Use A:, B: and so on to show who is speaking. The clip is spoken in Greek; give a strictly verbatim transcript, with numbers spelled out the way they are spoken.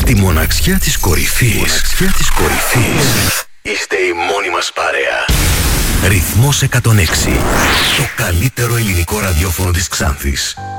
A: Στη μοναξιά της κορυφής, μοναξιά της κορυφής, είστε η μόνη μας παρέα. Ρυθμός εκατόν έξι. Το καλύτερο ελληνικό ραδιόφωνο της Ξάνθης.